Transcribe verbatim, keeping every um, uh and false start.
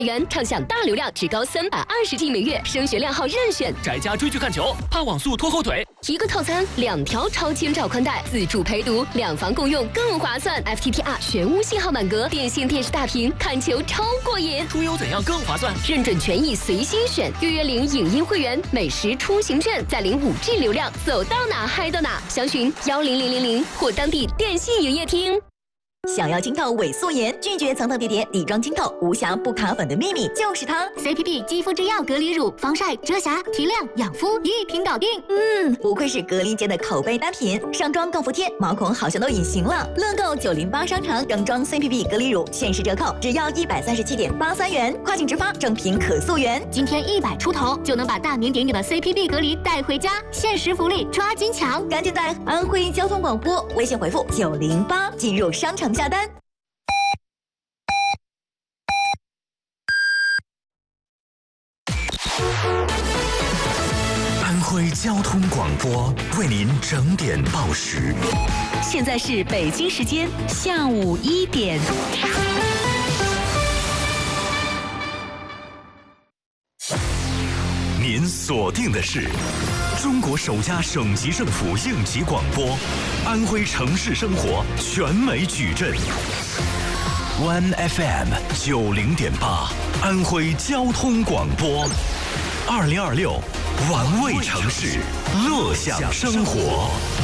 元畅享大流量，只高三百二十 G 每月，升学量号任选。 宅家追剧看球，怕网速拖后腿。 一个套餐，两条超千兆宽带，自助陪读，两房共用更划算。F T T R 全屋信号满格，电信电视大屏，看球超过瘾。 出游怎样更划算？ 认准权益随心选，预约领影音会员，美食出行券，再领五 G 流量，走到哪嗨到哪。详询幺零零零零或当地电信营业厅。 想要清透伪素颜，拒绝层层叠叠底妆清透，无瑕不卡粉的秘密就是它 C P B 肌肤之钥隔离乳，防晒、遮瑕、提亮、养肤一瓶搞定。 嗯，不愧是格力界的口碑单品，上妆更服帖，毛孔好像都隐形了。乐购九零八商城整装 C P B 隔离乳限时折扣，只要一百三十七点八三元，跨境直发，正品可溯源。 今天一百出头就能把大名鼎鼎的 C P B 隔离带回家，限时福利抓紧抢！ 赶紧在安徽交通广播微信回复九零八进入商城下单。 安徽交通广播为您整点报时。 现在是北京时间下午一点。 您锁定的是中国首家省级政府应急广播，安徽城市生活全美矩阵。One F M 九零点八，安徽交通广播，二零二六，玩味城市，乐享生活。